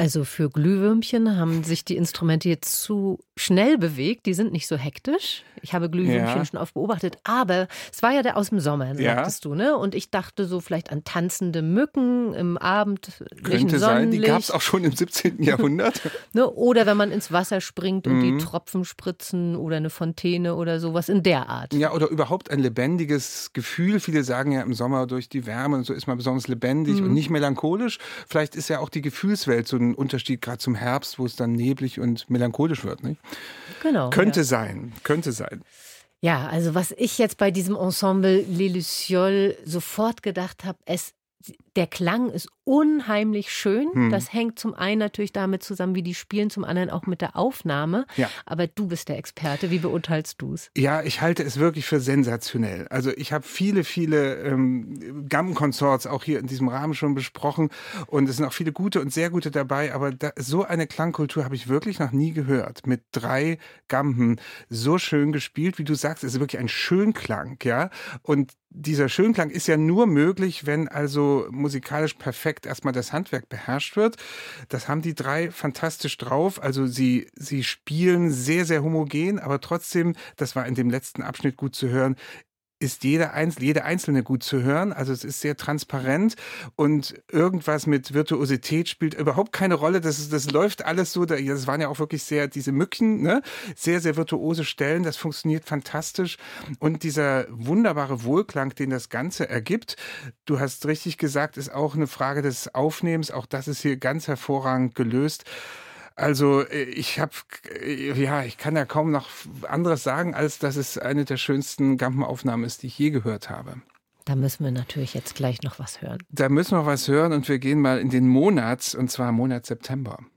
Also für Glühwürmchen haben sich die Instrumente jetzt zu schnell bewegt. Die sind nicht so hektisch. Ich habe Glühwürmchen schon oft beobachtet. Aber es war ja der aus dem Sommer, sagtest du, ne? Und ich dachte so vielleicht an tanzende Mücken im abendlichen Könnte sein, die Sonnenlicht. gab es auch schon im 17. Jahrhundert. Ne? Oder wenn man ins Wasser springt und die Tropfen spritzen oder eine Fontäne oder sowas in der Art. Ja, oder überhaupt ein lebendiges Gefühl. Viele sagen ja im Sommer durch die Wärme und so ist man besonders lebendig und nicht melancholisch. Vielleicht ist ja auch die Gefühlswelt so ein Unterschied gerade zum Herbst, wo es dann neblig und melancholisch wird, nicht? Genau. Könnte sein. Ja, also was ich jetzt bei diesem Ensemble Les Lucioles sofort gedacht habe, der Klang ist unheimlich schön. Das hängt zum einen natürlich damit zusammen, wie die spielen, zum anderen auch mit der Aufnahme. Ja. Aber du bist der Experte. Wie beurteilst du es? Ja, ich halte es wirklich für sensationell. Also ich habe viele Gamm-Consorts auch hier in diesem Rahmen schon besprochen und es sind auch viele gute und sehr gute dabei, aber so eine Klangkultur habe ich wirklich noch nie gehört. Mit 3 Gamben so schön gespielt, wie du sagst, es ist wirklich ein Schönklang, ja. Und dieser Schönklang ist ja nur möglich, wenn also musikalisch perfekt erstmal das Handwerk beherrscht wird. Das haben die 3 fantastisch drauf. Also sie spielen sehr, sehr homogen, aber trotzdem, das war in dem letzten Abschnitt gut zu hören, ist jede Einzelne gut zu hören. Also es ist sehr transparent und irgendwas mit Virtuosität spielt überhaupt keine Rolle. Das läuft alles so. Das waren ja auch wirklich sehr, diese Mücken, ne? Sehr, sehr virtuose Stellen. Das funktioniert fantastisch. Und dieser wunderbare Wohlklang, den das Ganze ergibt, du hast richtig gesagt, ist auch eine Frage des Aufnehmens. Auch das ist hier ganz hervorragend gelöst. Also ich kann ja kaum noch anderes sagen, als dass es eine der schönsten Gampenaufnahmen ist, die ich je gehört habe. Da müssen wir natürlich jetzt gleich noch was hören. Da müssen wir was hören und wir gehen mal in den Monat, und zwar Monat September.